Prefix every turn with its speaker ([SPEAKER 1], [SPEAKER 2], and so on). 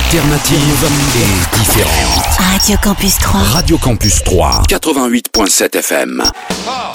[SPEAKER 1] Alternative et différente.
[SPEAKER 2] Radio Campus 3.
[SPEAKER 1] Radio Campus 3, 88.7 FM.